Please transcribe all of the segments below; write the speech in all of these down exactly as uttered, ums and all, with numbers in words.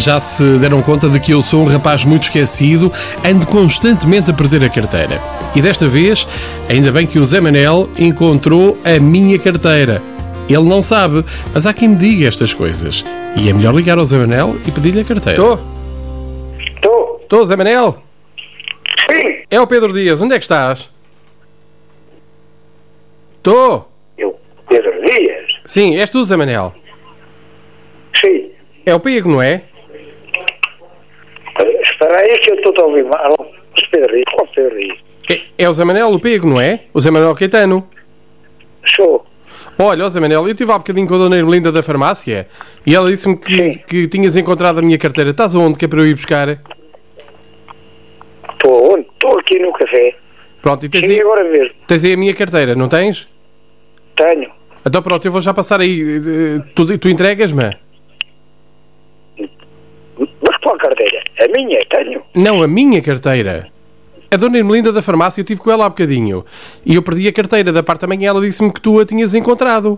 Já se deram conta de que eu sou um rapaz muito esquecido, ando constantemente a perder a carteira. E desta vez, ainda bem que o Zé Manel encontrou a minha carteira. Ele não sabe, mas há quem me diga estas coisas. E é melhor ligar ao Zé Manel e pedir-lhe a carteira. Estou? Estou? Estou, Zé Manel? Sim. É o Pedro Dias, onde é que estás? Estou? Eu, Pedro Dias? Sim, és tu, Zé Manel? Sim. É o Pego, não é? Espera aí que eu estou a ouvir mal. Mas Pedro Dias, qual Pedro Dias? É, é o Zé Manel, o Pego, não é? O Zé Manel Caetano. Sou. Olha, ó Zé Manel, eu estive há bocadinho com a dona Ermelinda da farmácia e ela disse-me que, que tinhas encontrado a minha carteira. Estás aonde que é para eu ir buscar? Estou onde? Estou aqui no café. Pronto, e tens Cheguei aí, agora mesmo. tens aí a minha carteira, não tens? Tenho. Então pronto, eu vou já passar aí. eh, Tu, tu entregas-me? Mas qual carteira? A minha? Tenho. Não, a minha carteira. A dona Ermelinda da farmácia, eu estive com ela há bocadinho. E eu perdi a carteira da parte da manhã, ela disse-me que tu a tinhas encontrado.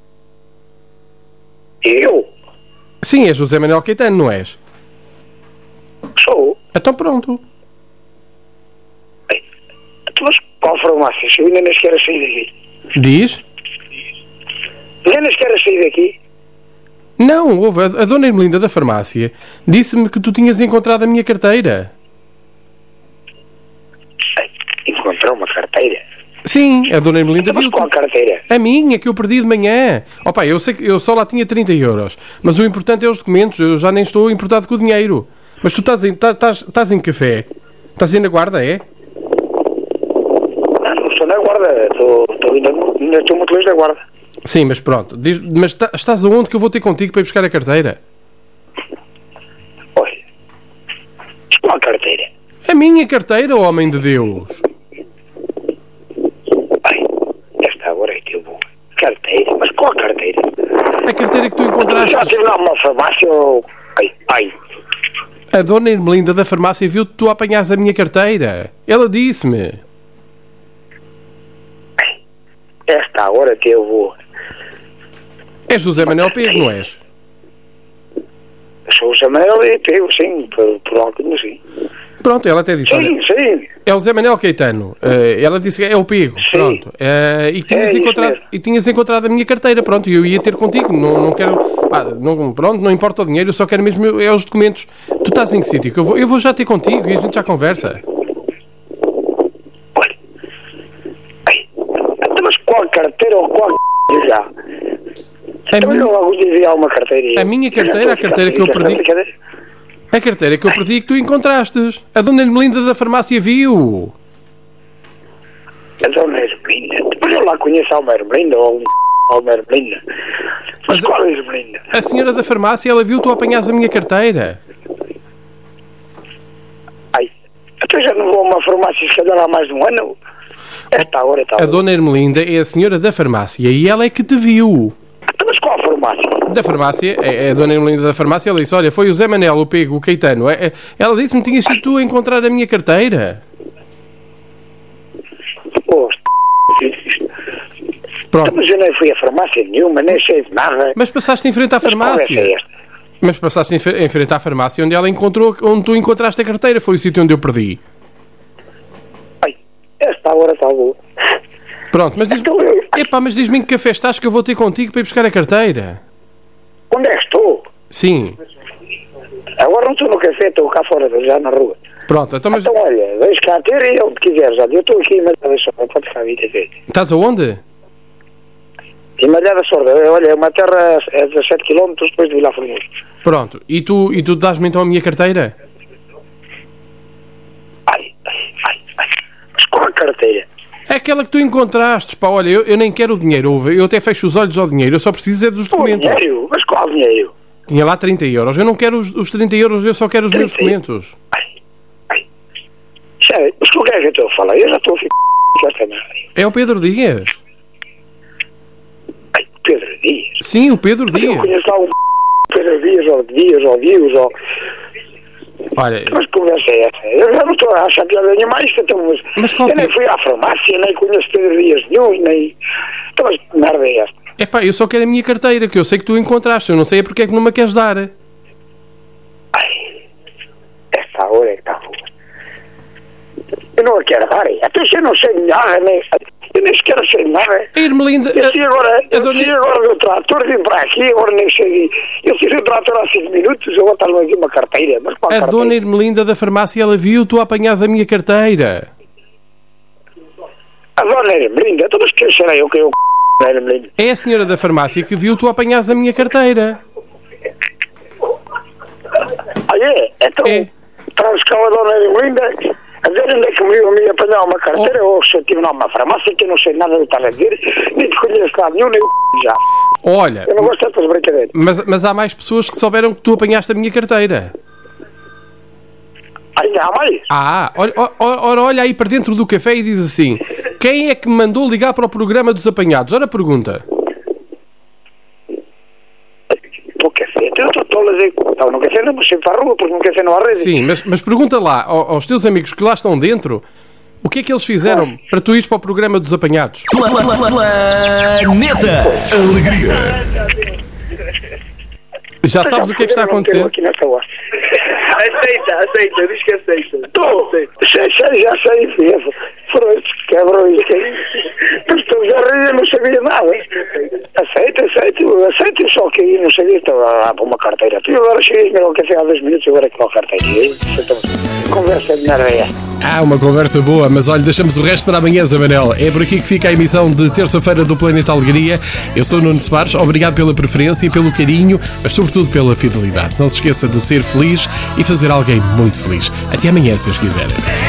Eu? Sim, és o Zé Manel Caetano, não és? Sou. Então pronto. Ei, mas qual farmácia? Eu ainda nem sequer sair daqui. Diz? Ainda nem sequer sair daqui. Não, houve. A, a dona Ermelinda da farmácia disse-me que tu tinhas encontrado a minha carteira. Encontrou uma carteira? Sim, a dona Ermelinda Mas viu. qual carteira? A minha, que eu perdi de manhã. Opa, eu sei que eu só lá tinha trinta euros. Mas o importante é os documentos. Eu já nem estou importado com o dinheiro. Mas tu estás em, estás, estás em café? Estás aí na guarda, é? Não, não estou na guarda. Estou, estou ainda, ainda estou muito longe da guarda. Sim, mas pronto. Diz, mas tá, estás aonde que eu vou ter contigo para ir buscar a carteira? Olha. Qual carteira? A minha carteira, homem de Deus. Ai, esta agora é que eu vou. Carteira? Mas qual carteira? A carteira que tu Já encontraste. estive lá numa farmácia ou... Ai, ai. A dona Ermelinda da farmácia viu que tu apanhaste a minha carteira. Ela disse-me. Esta agora que eu vou. És o Zé Manel Pego, não és? Eu sou o Samuel e pego, sim, por, por algo, sim. Pronto, ela até disse, Sim, olha, sim. é o Zé Manel Caetano. Eh, ela disse que é o Pego. Sim. Pronto. Eh, e, que tinhas É isso encontrado, mesmo. e tinhas encontrado a minha carteira. Pronto, e eu ia ter contigo. Não, não quero... Pá, não, pronto, não importa o dinheiro, eu só quero mesmo é os documentos. Tu estás em que sítio? Que eu, vou, eu vou já ter contigo e a gente já conversa. Olha. Ai. Então, mas qual carteira ou qual já? A Então minha, eu logo dizia uma carteira. a minha carteira, a carteira que eu perdi. A carteira que eu perdi e que tu encontraste. A dona Ermelinda da farmácia viu. A dona Ermelinda. Depois eu lá conheço a Alma Ermelinda ou a Alma Ermelinda. Mas, Mas qual é a Ermelinda? A senhora da farmácia, ela viu tu apanhas a minha carteira. Ai. Então já não vou a uma farmácia se calhar há mais de um ano? Esta hora está. A dona Ermelinda é a senhora da farmácia e ela é que te viu. Então, mas qual farmácia? Da farmácia, é, é a dona Ermelinda da farmácia, ela disse, olha, foi o Zé Manel, o Pego, o Caetano. É, é, ela disse-me que tinhas sido tu a encontrar a minha carteira. Pô, Pronto. mas eu nem fui a farmácia nenhuma, nem sei de nada. Mas passaste em frente à Mas qual farmácia. é esta? Mas passaste em, fe- em frente à farmácia onde ela encontrou, onde tu encontraste a carteira. Foi o sítio onde eu perdi. Ai, esta hora está boa. Pronto, mas diz-me... Então eu... Epá, mas diz-me em que café estás que eu vou ter contigo para ir buscar a carteira. Onde é que estou? Sim. Agora não estou no café, estou cá fora, já na rua. Pronto, então mas... Então olha, deixa cá ter e onde quiseres. Olha, eu estou aqui em Malhada Sorda, pode ficar a vida ver. Estás aonde? Em Malhada Sorda, olha, é uma terra a dezassete quilómetros depois de Vila Formoso. Pronto. E tu, e tu dás-me então a minha carteira? Ai, ai, ai, ai. Mas qual a carteira? É aquela que tu encontraste, pá, olha, eu, eu nem quero o dinheiro, ouve, eu até fecho os olhos ao dinheiro, eu só preciso é dos Qual documentos. dinheiro? Mas qual dinheiro? Tinha lá trinta euros, eu não quero os, os trinta euros, eu só quero os meus trinta? documentos. Ai, ai. Sério, mas com o que é que eu estou a falar? Eu já estou a ficar com esta merda. É o Pedro Dias. Ai, Pedro Dias. Sim, o Pedro Eu Dias. conheço lá um Pedro Dias, ou Dias, ou Dias, ou... Olha, Mas que conversa é essa? Eu já não estou a achar piada nenhuma isto, então, mas, Mas qual eu nem que- fui à farmácia, nem conheço Pedro Dias nenhum, nem... Então, mas que merda é esta? epá, eu só quero a minha carteira, que eu sei que tu encontraste, eu não sei é porque é que não me a queres dar. Ai, está, onde é que está? Eu não a quero dar, até se eu não sei nada, nem, eu nem sequer sei nada. A Irmelinda... Eu sei agora, eu dona... sei agora do trator, vim para aqui, agora nem sei. Eu fiz o trator há cinco minutos, eu vou estar aqui uma carteira. Mas qual a carteira? dona Irmelinda da farmácia, ela viu tu apanhas a minha carteira. A dona Irmelinda, então mas quem será eu que eu c... Irmelinda? É a senhora da farmácia que viu tu apanhas a minha carteira. Ah, é? Então, É. traz cá a dona Irmelinda, a ver onde é que me ia me apanhar uma carteira, oh. ou se eu estive numa farmácia que eu não sei nada de estar a dizer, nem te conheço lá nenhum, nem o já. Olha, Eu não gosto dessas brincadeiras. mas, mas há mais pessoas que souberam que tu apanhaste a minha carteira. Ainda há mais? Ah, ora, ora, olha aí para dentro do café e diz assim: quem é que me mandou ligar para o programa dos apanhados? Ora, pergunta. O café, eu estou a dizer, não, no café não vou sempre para a rua, porque no café não há rede. Sim, mas, mas pergunta lá ao- aos teus amigos que lá estão dentro o que é que eles fizeram para tu ires para o programa dos apanhados. Planeta Alegria. Já sabes o que é que está a acontecer? Aqui nesta hora. Aceita, aceita, diz que aceita. Estou, sei, sei, já sei, filho. Foram estes cabrões. Tu estás a rir, eu não sabia nada. Aceita, aceita, aceita, só que eu não sabia, estava para uma carteira. Tu agora cheguei ao café há dois minutos, agora que não há carteira. Então, conversa de merda é. Ah, uma conversa boa, mas olha, deixamos o resto para amanhã, Zé Manel. É por aqui que fica a emissão de terça-feira do Planeta Alegria. Eu sou o Nuno Soares, obrigado pela preferência e pelo carinho, mas sobretudo pela fidelidade. Não se esqueça de ser feliz e fazer alguém muito feliz. Até amanhã, se os quiserem.